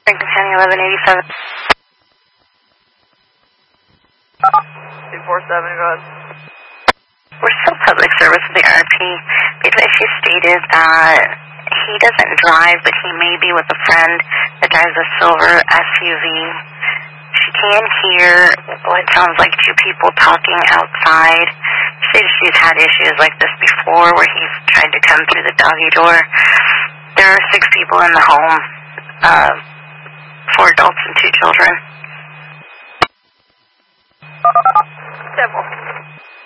Franklin County 1187. 247, go ahead. We're still public service with the RP. Basically, she stated that he doesn't drive, but he may be with a friend that drives a silver SUV. She can hear what sounds like two people talking outside. She said she's had issues like this before where he's tried to come through the doggy door. There are 6 people in the home, 4 adults and 2 children. Simple.